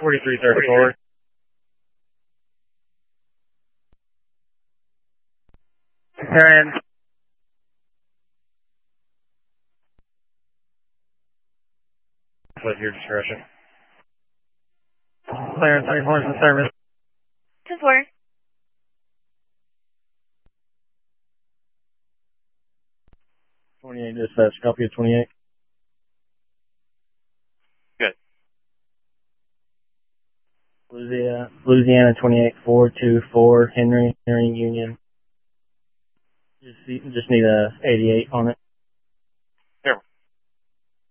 4334. Karen. With your discretion. Clarence, 34 is in service. 2-4. 28 dispatch, copy of 28. Good. Louisiana 28, 424, Henry Union. Just need a 88 on it.